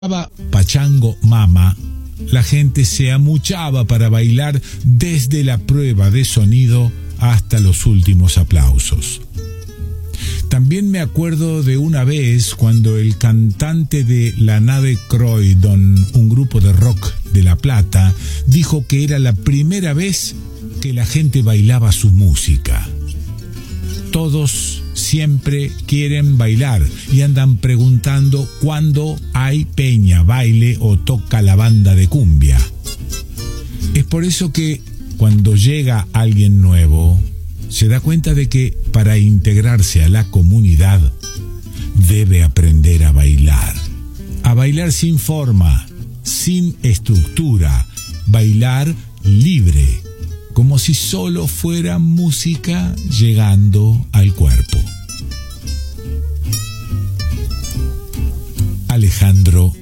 Pachango Mama, la gente se amuchaba para bailar desde la prueba de sonido hasta los últimos aplausos. También me acuerdo de una vez cuando el cantante de La Nave Croydon, un grupo de rock de La Plata, dijo que era la primera vez que la gente bailaba su música. Todos siempre quieren bailar y andan preguntando cuándo hay peña, baile o toca la banda de cumbia. Es por eso que cuando llega alguien nuevo, se da cuenta de que para integrarse a la comunidad debe aprender a bailar sin forma, sin estructura, bailar libre, como si solo fuera música llegando al cuerpo. Alejandro